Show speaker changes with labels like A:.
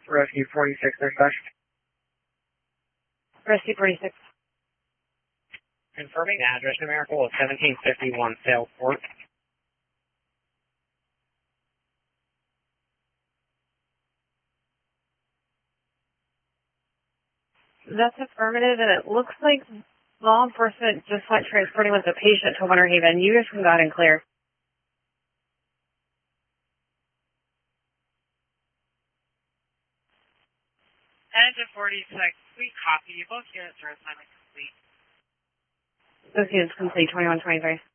A: Rescue 46, dispatch.
B: Rescue 46.
C: Confirming address numerical of 1751 Salesport.
B: That's affirmative, and it looks like law enforcement just went transporting with a patient to Winter Haven. You guys can go ahead and clear.
D: Engine 46, we copy. Both units are assignment complete.
B: Those units complete, 2123.